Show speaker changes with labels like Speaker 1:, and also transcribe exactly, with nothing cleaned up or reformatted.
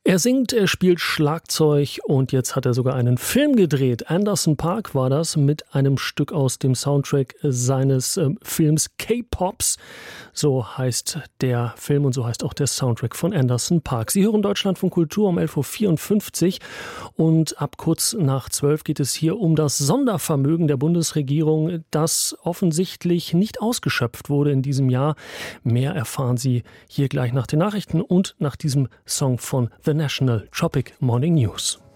Speaker 1: Er singt, er spielt Schlagzeug und jetzt hat er sogar einen Film gedreht. Anderson .Paak war das mit einem Stück aus dem Soundtrack seines äh, Films K-Pops. So heißt der Film und so heißt auch der Soundtrack von Anderson .Paak. Sie hören Deutschlandfunk Kultur um elf Uhr vierundfünfzig und ab kurz nach zwölf geht es hier um das Sondervermögen der Bundesregierung, das offensichtlich nicht ausgeschöpft wurde in diesem Jahr. Mehr erfahren Sie hier gleich nach den Nachrichten und nach diesem Song von The National Tropic Morning News.